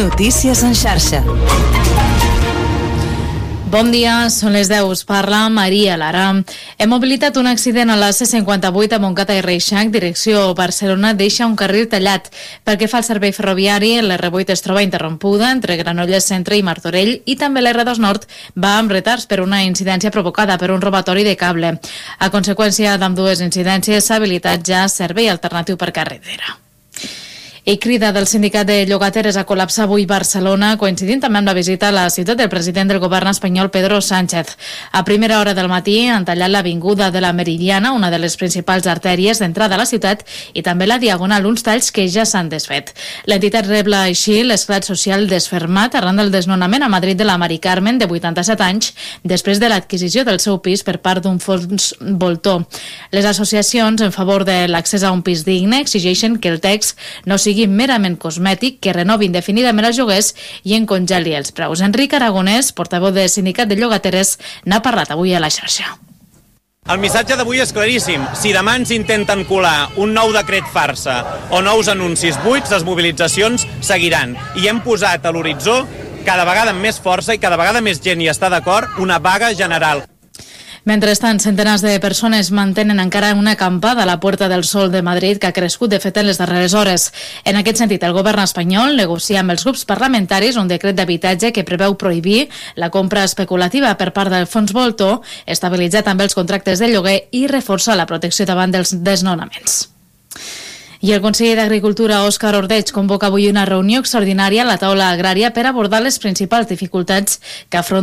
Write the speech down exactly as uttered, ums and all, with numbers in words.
Notícies en xarxa. Bon dia, són les deu, us parla Maria Lara. Hem mobilitat un accident a la C cinquanta-vuit a Montcada i Reixac, direcció Barcelona, deixa un carril tallat. Pel que fa al servei ferroviari, l'R vuit es troba interrompuda entre Granollers Centre i Martorell i també l'R dos Nord va amb retards per una incidència provocada per un robatori de cable. A conseqüència d'ambdues incidències s'ha habilitat ja servei alternatiu per carretera. I crida del sindicat de llogateres a col·lapsar avui Barcelona, coincidint també amb la visita a la ciutat del president del govern espanyol, Pedro Sánchez. A primera hora del matí han tallat l'avinguda de la Meridiana, una de les principals artèries d'entrada a la ciutat, i també la Diagonal, uns talls que ja s'han desfet. L'entitat rebla així l'esclat social desfermat arran del desnonament a Madrid de la Mari Carmen, de vuitanta-set anys, després de l'adquisició del seu pis per part d'un fons voltor. Les associacions en favor de l'accés a un pis digne exigeixen que el text no sigui merament cosmètic, que renovi indefinidament els lloguers i en congeli els preus. Enric Aragonès, portaveu del sindicat de llogateres, n'ha parlat avui a la xarxa. El missatge d'avui és claríssim. Si demà ens intenten colar un nou decret farsa o nous anuncis buits, les mobilitzacions seguiran. I hem posat a l'horitzó, cada vegada amb més força i cada vegada més gent hi està d'acord, una vaga general. Mentrestant, centenars de persones mantenen encara una acampada a la Puerta del Sol de Madrid, que ha crescut de fet en les darreres hores. En aquest sentit, el govern espanyol negocia amb els grups parlamentaris un decret d'habitatge que preveu prohibir la compra especulativa per part del fons voltor, estabilitzar també els contractes de lloguer i reforçar la protecció davant dels desnonaments. I el conseller d'Agricultura, Òscar Ordeig, convoca avui una reunió extraordinària a la taula agrària per abordar les principals dificultats que afronta